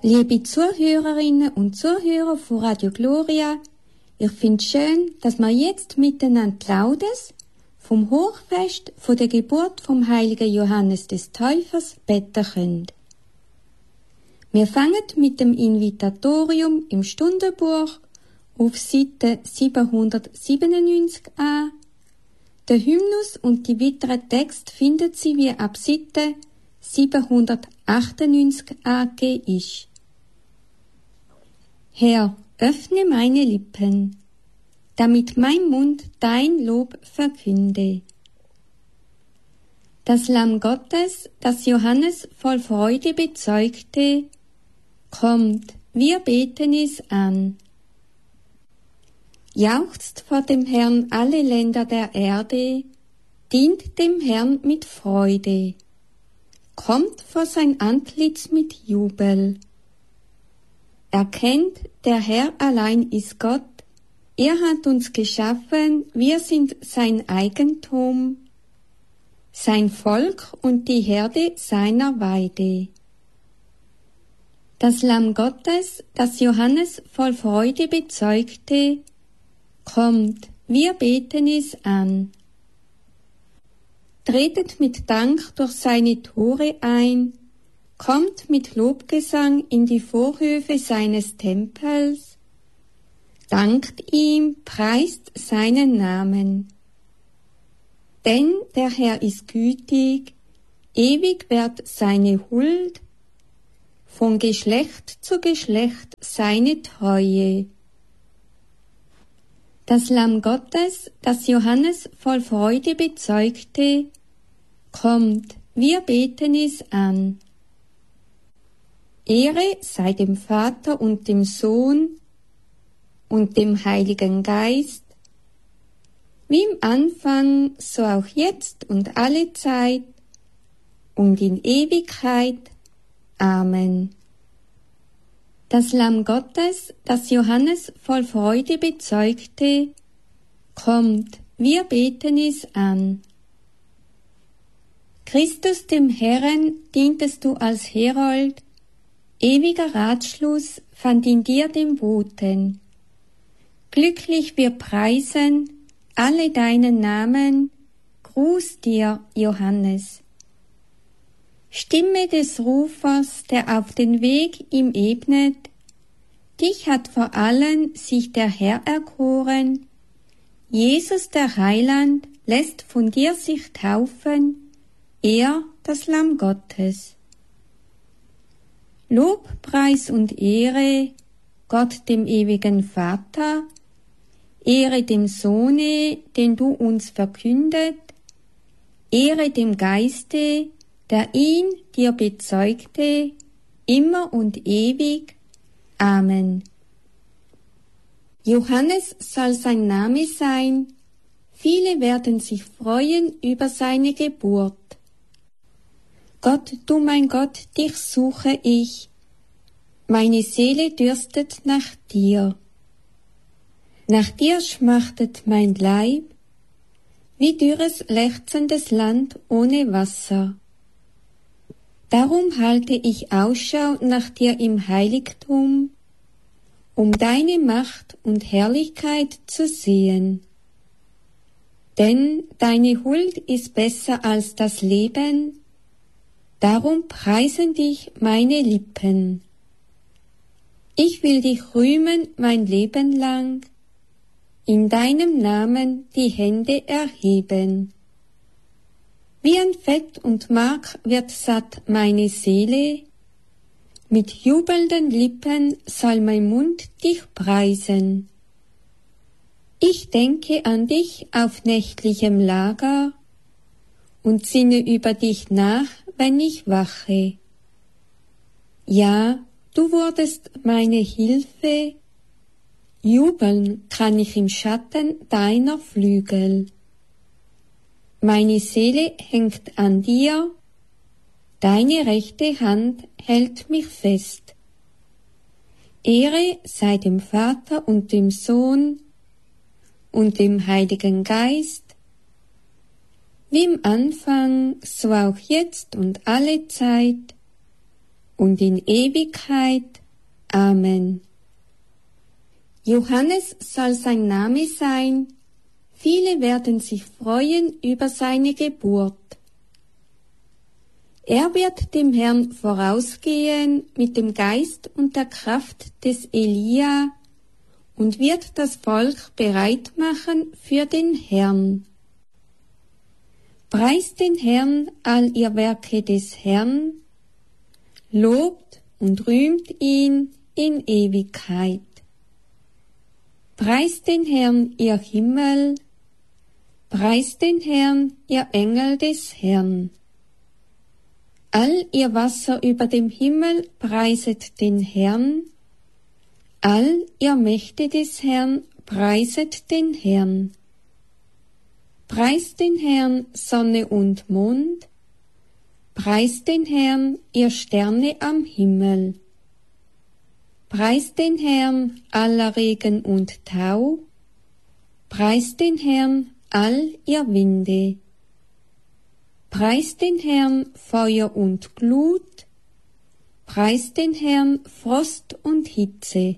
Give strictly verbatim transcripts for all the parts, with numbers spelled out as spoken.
Liebe Zuhörerinnen und Zuhörer von Radio Gloria, ich finde es schön, dass wir jetzt miteinander Laudes vom Hochfest von der Geburt vom heiligen Johannes des Täufers beten können. Wir fangen mit dem Invitatorium im Stundenbuch auf Seite siebenhundertsiebenundneunzig an. Der Hymnus und die weiteren Texte finden Sie wie ab Seite siebenhundertachtundneunzig angegeben ist. Herr, öffne meine Lippen, damit mein Mund dein Lob verkünde. Das Lamm Gottes, das Johannes voll Freude bezeugte, kommt, wir beten es an. Jauchzt vor dem Herrn alle Länder der Erde, dient dem Herrn mit Freude, kommt vor sein Antlitz mit Jubel. Erkennt, der Herr allein ist Gott, er hat uns geschaffen, wir sind sein Eigentum, sein Volk und die Herde seiner Weide. Das Lamm Gottes, das Johannes voll Freude bezeugte, kommt, wir beten es an. Tretet mit Dank durch seine Tore ein, kommt mit Lobgesang in die Vorhöfe seines Tempels, dankt ihm, preist seinen Namen. Denn der Herr ist gütig, ewig währt seine Huld, von Geschlecht zu Geschlecht seine Treue. Das Lamm Gottes, das Johannes voll Freude bezeugte, kommt, wir beten es an. Ehre sei dem Vater und dem Sohn und dem Heiligen Geist, wie im Anfang, so auch jetzt und alle Zeit und in Ewigkeit. Amen. Das Lamm Gottes, das Johannes voll Freude bezeugte, kommt, wir beten es an. Christus dem Herrn dientest du als Herold, ewiger Ratschluss fand in dir den Boten. Glücklich wir preisen alle deinen Namen, Gruß dir, Johannes. Stimme des Rufers, der auf den Weg ihm ebnet, dich hat vor allen sich der Herr erkoren, Jesus der Heiland lässt von dir sich taufen, er, das Lamm Gottes. Lob, Preis und Ehre, Gott dem ewigen Vater, Ehre dem Sohne, den du uns verkündet, Ehre dem Geiste, der ihn dir bezeugte, immer und ewig. Amen. Johannes soll sein Name sein, viele werden sich freuen über seine Geburt. Gott, du mein Gott, dich suche ich, meine Seele dürstet nach dir. Nach dir schmachtet mein Leib, wie dürres, lechzendes Land ohne Wasser. Darum halte ich Ausschau nach dir im Heiligtum, um deine Macht und Herrlichkeit zu sehen. Denn deine Huld ist besser als das Leben, darum preisen dich meine Lippen. Ich will dich rühmen mein Leben lang, in deinem Namen die Hände erheben. Wie an Fett und Mark wird satt meine Seele, mit jubelnden Lippen soll mein Mund dich preisen. Ich denke an dich auf nächtlichem Lager und sinne über dich nach, wenn ich wache. Ja, du wurdest meine Hilfe, jubeln kann ich im Schatten deiner Flügel. Meine Seele hängt an dir, deine rechte Hand hält mich fest. Ehre sei dem Vater und dem Sohn und dem Heiligen Geist, wie im Anfang, so auch jetzt und alle Zeit und in Ewigkeit. Amen. Johannes soll sein Name sein. Viele werden sich freuen über seine Geburt. Er wird dem Herrn vorausgehen mit dem Geist und der Kraft des Elia und wird das Volk bereit machen für den Herrn. Preist den Herrn, all ihr Werke des Herrn, lobt und rühmt ihn in Ewigkeit. Preist den Herrn, ihr Himmel, preist den Herrn, ihr Engel des Herrn. All ihr Wasser über dem Himmel, preiset den Herrn, all ihr Mächte des Herrn, preiset den Herrn. Preist den Herrn, Sonne und Mond, preist den Herrn, ihr Sterne am Himmel. Preist den Herrn, aller Regen und Tau, preist den Herrn, all ihr Winde. Preist den Herrn, Feuer und Glut, preist den Herrn, Frost und Hitze.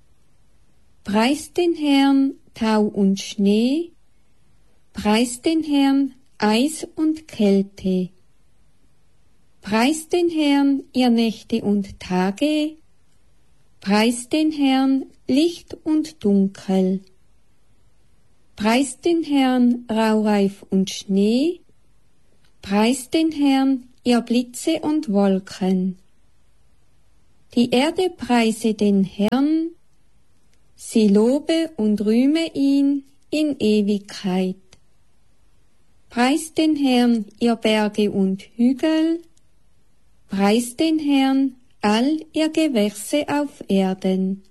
Preist den Herrn, Tau und Schnee, preist den Herrn, Eis und Kälte. Preist den Herrn, ihr Nächte und Tage, preist den Herrn, Licht und Dunkel. Preist den Herrn, Raureif und Schnee, preist den Herrn, ihr Blitze und Wolken. Die Erde preise den Herrn, sie lobe und rühme ihn in Ewigkeit. Preist den Herrn, ihr Berge und Hügel, preist den Herrn, all ihr Gewächse auf Erden.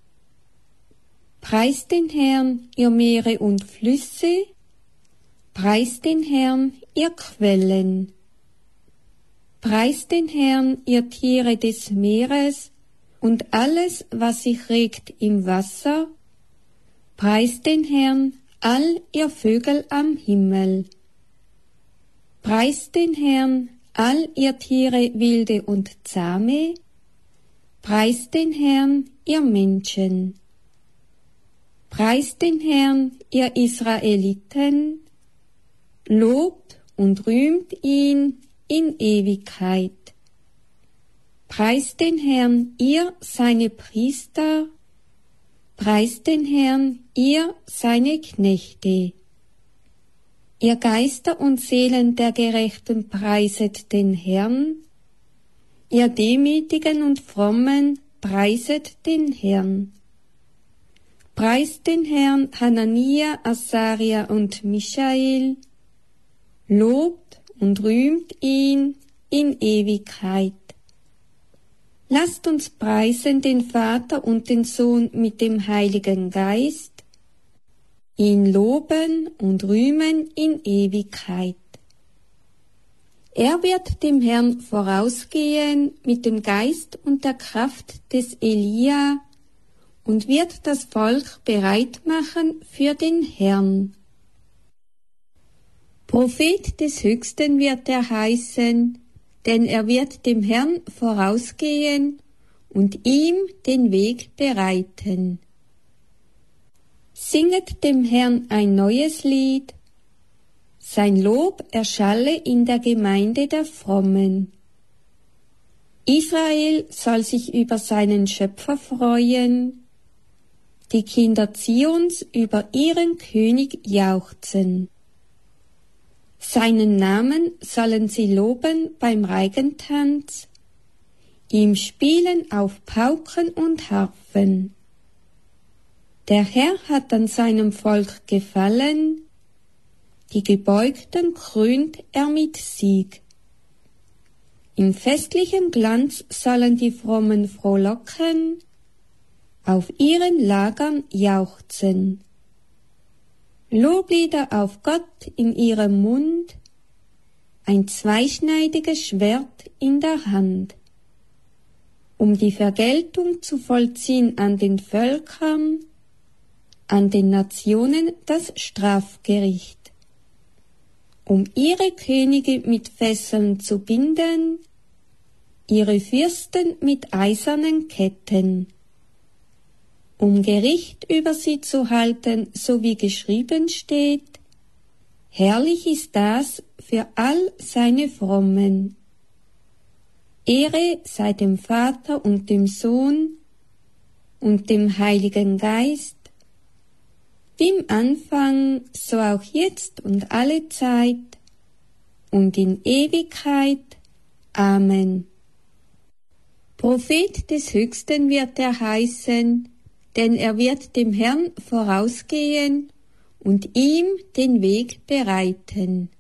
Preist den Herrn, ihr Meere und Flüsse, preist den Herrn, ihr Quellen. Preist den Herrn, ihr Tiere des Meeres und alles, was sich regt im Wasser, preist den Herrn, all ihr Vögel am Himmel. Preist den Herrn, all ihr Tiere wilde und zahme, preist den Herrn, ihr Menschen. Preist den Herrn, ihr Israeliten, lobt und rühmt ihn in Ewigkeit. Preist den Herrn, ihr seine Priester, preist den Herrn, ihr seine Knechte. Ihr Geister und Seelen der Gerechten preiset den Herrn, ihr Demütigen und Frommen preiset den Herrn. Preist den Herrn, Hanania, Asaria und Michael, lobt und rühmt ihn in Ewigkeit. Lasst uns preisen den Vater und den Sohn mit dem Heiligen Geist, ihn loben und rühmen in Ewigkeit. Er wird dem Herrn vorausgehen mit dem Geist und der Kraft des Elia und wird das Volk bereit machen für den Herrn. Prophet des Höchsten wird er heißen, denn er wird dem Herrn vorausgehen und ihm den Weg bereiten. Singet dem Herrn ein neues Lied, sein Lob erschalle in der Gemeinde der Frommen. Israel soll sich über seinen Schöpfer freuen, die Kinder Zions über ihren König jauchzen. Seinen Namen sollen sie loben beim Reigentanz, ihm spielen auf Pauken und Harfen. Der Herr hat an seinem Volk gefallen, die Gebeugten krönt er mit Sieg. In festlichem Glanz sollen die Frommen frohlocken, auf ihren Lagern jauchzen. Loblieder auf Gott in ihrem Mund, ein zweischneidiges Schwert in der Hand, um die Vergeltung zu vollziehen an den Völkern, an den Nationen das Strafgericht, um ihre Könige mit Fesseln zu binden, ihre Fürsten mit eisernen Ketten, um Gericht über sie zu halten, so wie geschrieben steht, herrlich ist das für all seine Frommen. Ehre sei dem Vater und dem Sohn und dem Heiligen Geist, wie im Anfang, so auch jetzt und alle Zeit und in Ewigkeit. Amen. Prophet des Höchsten wird er heißen, denn er wird dem Herrn vorausgehen und ihm den Weg bereiten.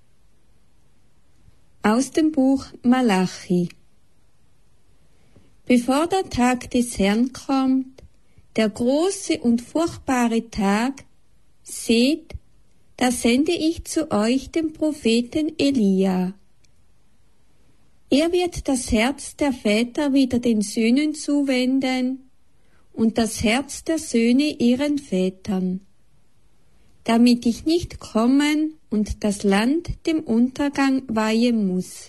Aus dem Buch Malachi. Bevor der Tag des Herrn kommt, der große und furchtbare Tag, seht, da sende ich zu euch den Propheten Elia. Er wird das Herz der Väter wieder den Söhnen zuwenden und das Herz der Söhne ihren Vätern, damit ich nicht kommen und das Land dem Untergang weihen muss.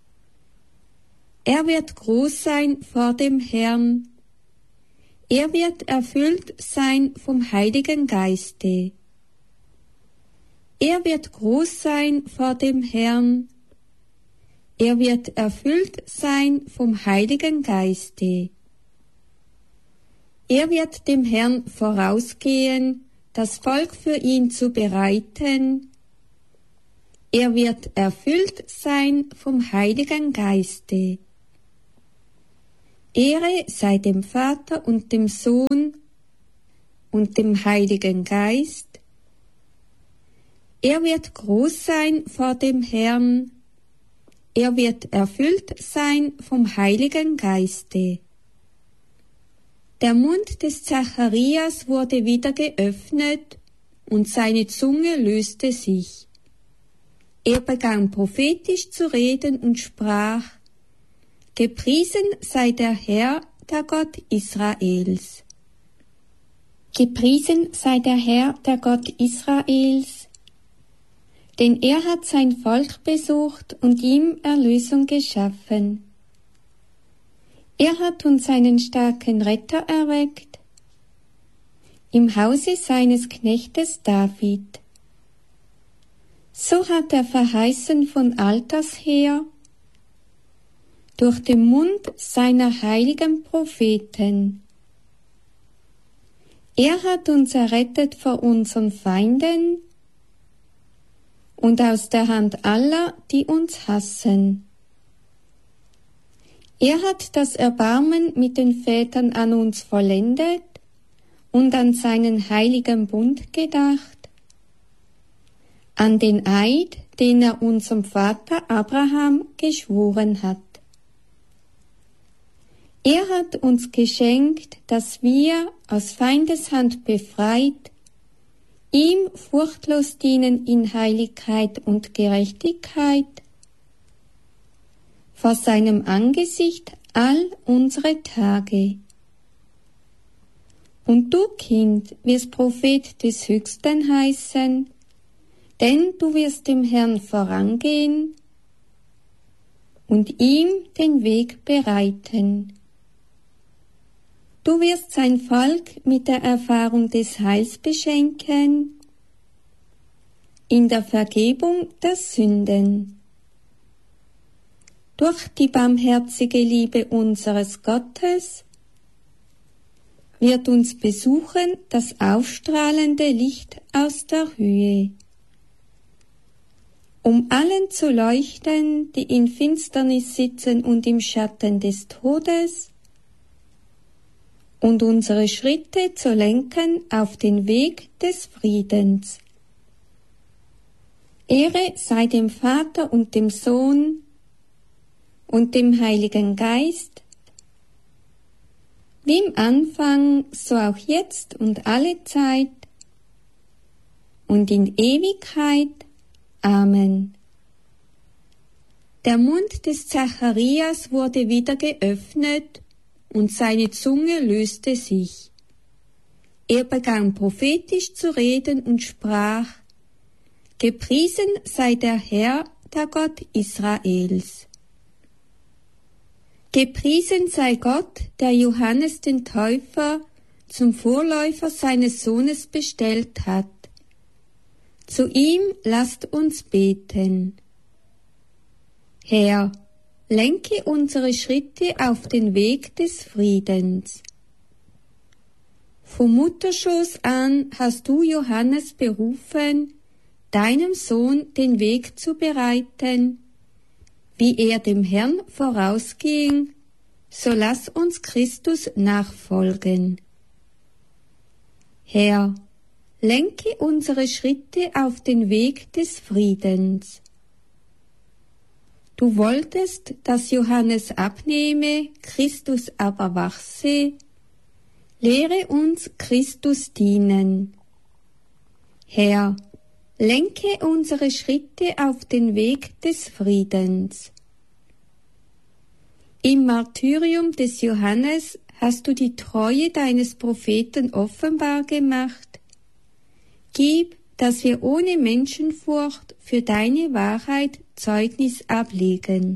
Er wird groß sein vor dem Herrn, er wird erfüllt sein vom Heiligen Geiste. Er wird groß sein vor dem Herrn, er wird erfüllt sein vom Heiligen Geiste. Er wird dem Herrn vorausgehen, das Volk für ihn zu bereiten. Er wird erfüllt sein vom Heiligen Geiste. Ehre sei dem Vater und dem Sohn und dem Heiligen Geist. Er wird groß sein vor dem Herrn. Er wird erfüllt sein vom Heiligen Geiste. Der Mund des Zacharias wurde wieder geöffnet und seine Zunge löste sich. Er begann prophetisch zu reden und sprach: Gepriesen sei der Herr, der Gott Israels. Gepriesen sei der Herr, der Gott Israels, denn er hat sein Volk besucht und ihm Erlösung geschaffen. Er hat uns einen starken Retter erweckt, im Hause seines Knechtes David. So hat er verheißen von alters her, durch den Mund seiner heiligen Propheten. Er hat uns errettet vor unseren Feinden und aus der Hand aller, die uns hassen. Er hat das Erbarmen mit den Vätern an uns vollendet und an seinen heiligen Bund gedacht, an den Eid, den er unserem Vater Abraham geschworen hat. Er hat uns geschenkt, dass wir, aus Feindeshand befreit, ihm furchtlos dienen in Heiligkeit und Gerechtigkeit, vor seinem Angesicht all unsere Tage. Und du, Kind, wirst Prophet des Höchsten heißen, denn du wirst dem Herrn vorangehen und ihm den Weg bereiten. Du wirst sein Volk mit der Erfahrung des Heils beschenken, in der Vergebung der Sünden. Durch die barmherzige Liebe unseres Gottes wird uns besuchen das aufstrahlende Licht aus der Höhe, um allen zu leuchten, die in Finsternis sitzen und im Schatten des Todes, und unsere Schritte zu lenken auf den Weg des Friedens. Ehre sei dem Vater und dem Sohn und dem Heiligen Geist, wie im Anfang, so auch jetzt und alle Zeit und in Ewigkeit. Amen. Der Mund des Zacharias wurde wieder geöffnet und seine Zunge löste sich. Er begann prophetisch zu reden und sprach: Gepriesen sei der Herr, der Gott Israels. Gepriesen sei Gott, der Johannes den Täufer zum Vorläufer seines Sohnes bestellt hat. Zu ihm lasst uns beten. Herr, lenke unsere Schritte auf den Weg des Friedens. Vom Mutterschoß an hast du Johannes berufen, deinem Sohn den Weg zu bereiten. Wie er dem Herrn vorausging, so lass uns Christus nachfolgen. Herr, lenke unsere Schritte auf den Weg des Friedens. Du wolltest, dass Johannes abnehme, Christus aber wachse. Lehre uns Christus dienen. Herr, lenke unsere Schritte auf den Weg des Friedens. Im Martyrium des Johannes hast du die Treue deines Propheten offenbar gemacht. Gib, dass wir ohne Menschenfurcht für deine Wahrheit Zeugnis ablegen.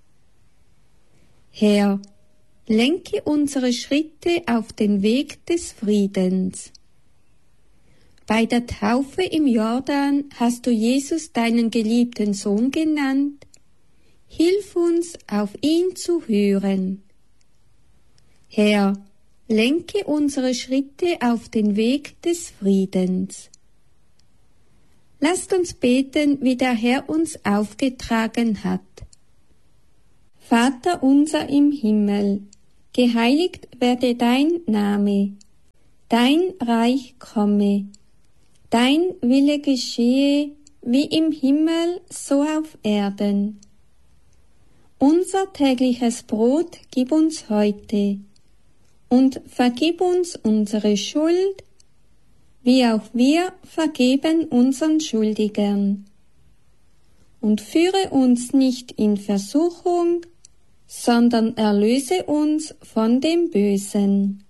Herr, lenke unsere Schritte auf den Weg des Friedens. Bei der Taufe im Jordan hast du Jesus deinen geliebten Sohn genannt. Hilf uns, auf ihn zu hören. Herr, lenke unsere Schritte auf den Weg des Friedens. Lasst uns beten, wie der Herr uns aufgetragen hat. Vater unser im Himmel, geheiligt werde dein Name, dein Reich komme, dein Wille geschehe, wie im Himmel, so auf Erden. Unser tägliches Brot gib uns heute und vergib uns unsere Schuld, wie auch wir vergeben unseren Schuldigern. Und führe uns nicht in Versuchung, sondern erlöse uns von dem Bösen.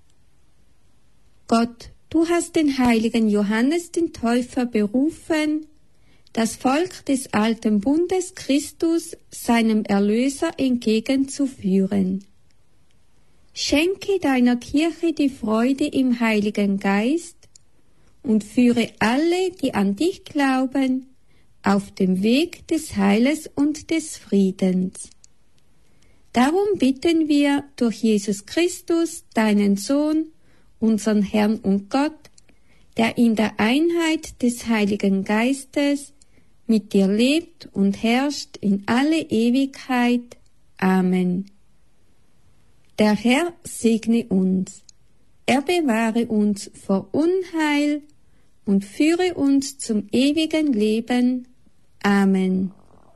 Gott, du hast den heiligen Johannes den Täufer berufen, das Volk des alten Bundes Christus seinem Erlöser entgegenzuführen. Schenke deiner Kirche die Freude im Heiligen Geist und führe alle, die an dich glauben, auf dem Weg des Heiles und des Friedens. Darum bitten wir durch Jesus Christus, deinen Sohn, unseren Herrn und Gott, der in der Einheit des Heiligen Geistes mit dir lebt und herrscht in alle Ewigkeit. Amen. Der Herr segne uns. Er bewahre uns vor Unheil und führe uns zum ewigen Leben. Amen.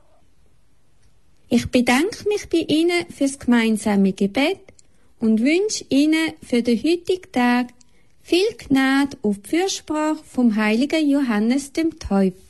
Ich bedanke mich bei Ihnen fürs gemeinsame Gebet und wünsche Ihnen für den heutigen Tag viel Gnade auf die Fürsprache vom heiligen Johannes dem Täufer.